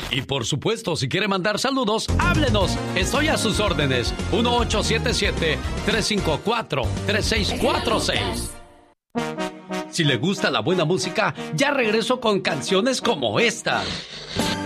Y por supuesto, si quiere mandar saludos, háblenos. Estoy a sus órdenes. 1877-354-3646. Si le gusta la buena música, ya regreso con canciones como esta.